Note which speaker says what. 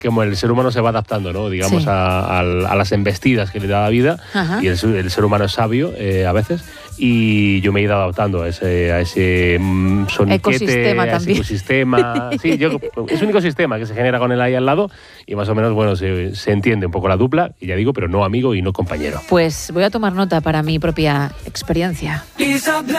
Speaker 1: como el ser humano se va adaptando, ¿no? Digamos,
Speaker 2: Sí.
Speaker 1: a las embestidas que le da la vida.
Speaker 2: Ajá.
Speaker 1: Y el ser humano es sabio a veces. Y yo me he ido adaptando a ese soniquete,
Speaker 2: Ecosistema
Speaker 1: a ese
Speaker 2: también.
Speaker 1: ecosistema. Sí, es un ecosistema que se genera con él ahí al lado y más o menos, bueno, se entiende un poco la dupla, y ya digo, pero no amigo y no compañero.
Speaker 2: Pues voy a tomar nota para mi propia experiencia.